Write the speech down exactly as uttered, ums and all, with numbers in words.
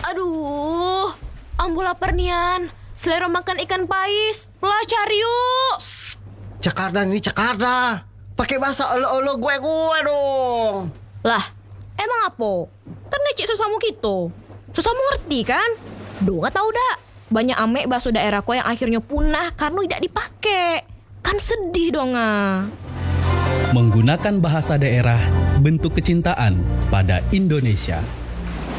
Aduh, ambo lapar nian. Selera makan ikan pais. Lah cari yuk. Jakarta nih Jakarta. Pakai bahasa olo-olo gue-gue dong. Lah, emang apa? Kan ngecek sesamu gitu. Sesamu ngerti kan? Do nggak tahu dak. Banyak ame bakso daerahku yang akhirnya punah karena tidak dipakai. Kan sedih dong ah. Menggunakan bahasa daerah, bentuk kecintaan pada Indonesia.